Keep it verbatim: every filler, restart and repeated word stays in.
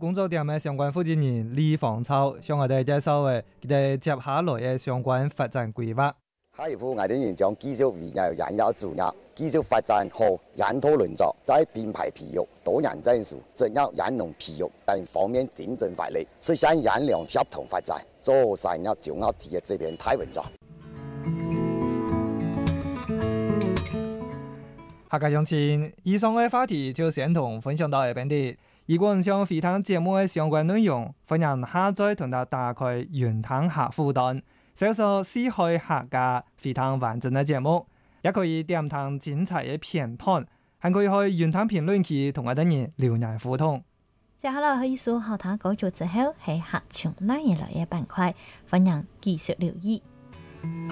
工作點嘅相關負責人李方超向我哋介紹嘅佢哋接下來嘅相關發展規劃。 下一步我哋要將繼續圍繞燃料主業，繼續發展好研討論作，在品牌培育、多元證書、職業研農培育等方面競爭發力，實現研糧協同發展，做產業綜合體嘅這邊太穩咗。 下個星期以上嘅話題就先同分享到呢邊啲。如果你想回聽節目嘅相關內容，歡迎下載同埋打開雲聽客戶端。搜索四海客家非常完整嘅節目，也可以點聽精彩嘅片段，還可以去雲聽評論區同我哋人留言互動。 接下來可以數好聽歌曲之後，係客唱那一類嘅板塊，歡迎繼續留意。